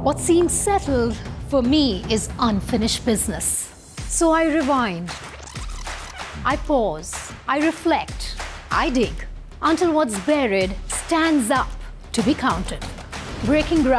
What seems settled for me is unfinished business. So I rewind, I pause, I reflect, I dig until what's buried stands up to be counted. Breaking ground.